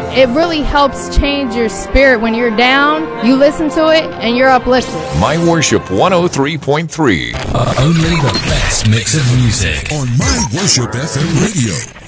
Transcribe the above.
it really helps change your spirit. When you're down, you listen to it and you're uplifted. My Worship 103.3. Only the best mix of music on My Worship FM Radio.